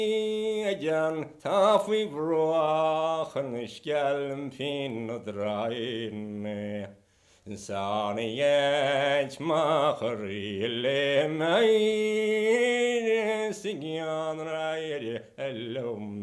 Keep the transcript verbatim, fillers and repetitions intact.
Jan tafi brochen ich gelm pin drain Sani yech machri le mai sigyan raire elum